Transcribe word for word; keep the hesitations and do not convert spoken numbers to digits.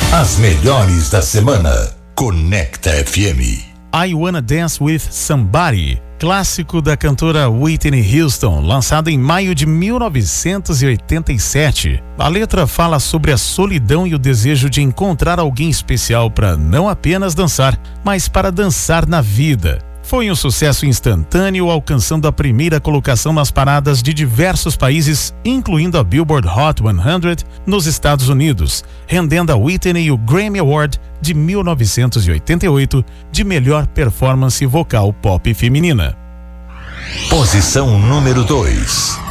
As melhores da semana. Conecta F M. I Wanna Dance With Somebody, clássico da cantora Whitney Houston, lançado em maio de mil novecentos e oitenta e sete. A letra fala sobre a solidão e o desejo de encontrar alguém especial para não apenas dançar, mas para dançar na vida. Foi um sucesso instantâneo, alcançando a primeira colocação nas paradas de diversos países, incluindo a Billboard Hot cem nos Estados Unidos, rendendo a Whitney o Grammy Award de mil novecentos e oitenta e oito de melhor performance vocal pop feminina. Posição número dois.